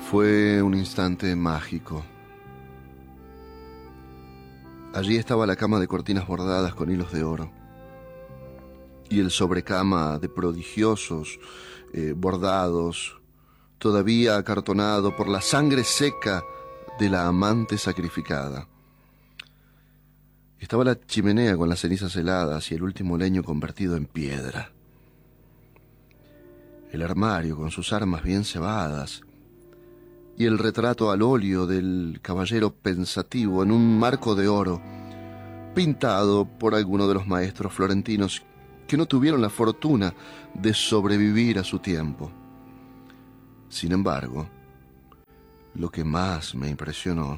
Fue un instante mágico. Allí estaba la cama de cortinas bordadas con hilos de oro y el sobrecama de prodigiosos bordados, todavía acartonado por la sangre seca de la amante sacrificada. Estaba la chimenea con las cenizas heladas y el último leño convertido en piedra. El armario con sus armas bien cebadas y el retrato al óleo del caballero pensativo en un marco de oro, pintado por alguno de los maestros florentinos que no tuvieron la fortuna de sobrevivir a su tiempo. Sin embargo, lo que más me impresionó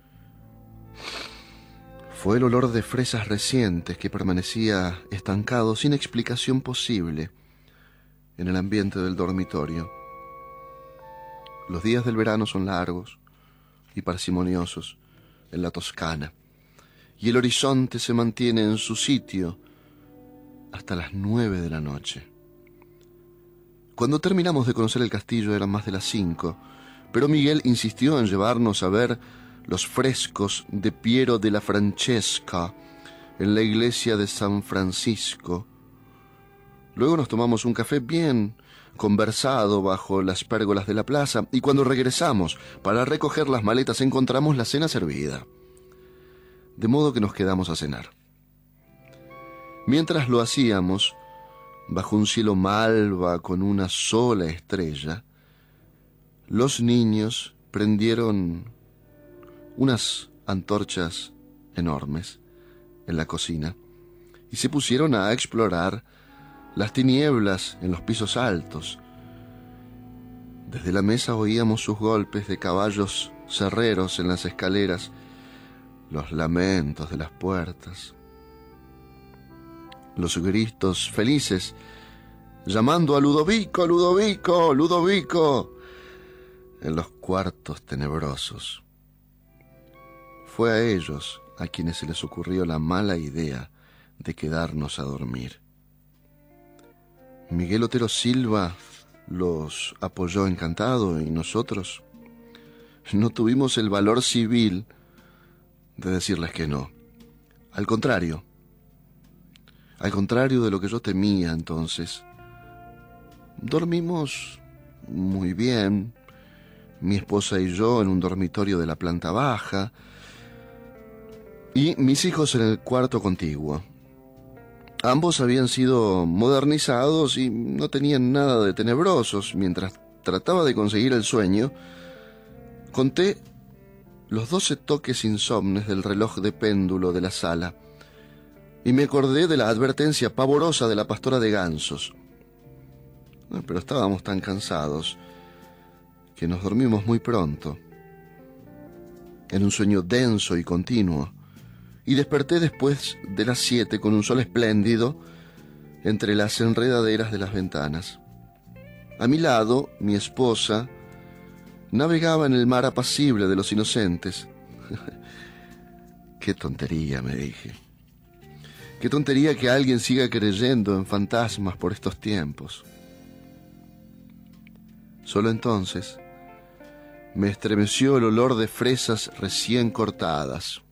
fue el olor de fresas recientes que permanecía estancado sin explicación posible en el ambiente del dormitorio. Los días del verano son largos y parsimoniosos en la Toscana, y el horizonte se mantiene en su sitio hasta las 9 de la noche. Cuando terminamos de conocer el castillo eran más de las 5, pero Miguel insistió en llevarnos a ver los frescos de Piero della Francesca en la iglesia de San Francisco. Luego nos tomamos un café bien conversado bajo las pérgolas de la plaza, y cuando regresamos para recoger las maletas encontramos la cena servida, de modo que nos quedamos a cenar. Mientras lo hacíamos, bajo un cielo malva con una sola estrella, los niños prendieron unas antorchas enormes en la cocina y se pusieron a explorar las tinieblas en los pisos altos. Desde la mesa oíamos sus golpes de caballos cerreros en las escaleras, los lamentos de las puertas, los gritos felices llamando a Ludovico, Ludovico, Ludovico en los cuartos tenebrosos. Fue a ellos a quienes se les ocurrió la mala idea de quedarnos a dormir. Miguel Otero Silva los apoyó encantado y nosotros no tuvimos el valor civil de decirles que no. Al contrario de lo que yo temía entonces, dormimos muy bien, mi esposa y yo en un dormitorio de la planta baja y mis hijos en el cuarto contiguo. Ambos habían sido modernizados y no tenían nada de tenebrosos. Mientras trataba de conseguir el sueño, conté los 12 toques insomnes del reloj de péndulo de la sala y me acordé de la advertencia pavorosa de la pastora de gansos. Pero estábamos tan cansados que nos dormimos muy pronto, en un sueño denso y continuo, y desperté después de las 7 con un sol espléndido entre las enredaderas de las ventanas. A mi lado, mi esposa navegaba en el mar apacible de los inocentes. Qué tontería, me dije. Qué tontería que alguien siga creyendo en fantasmas por estos tiempos. Solo entonces me estremeció el olor de fresas recién cortadas.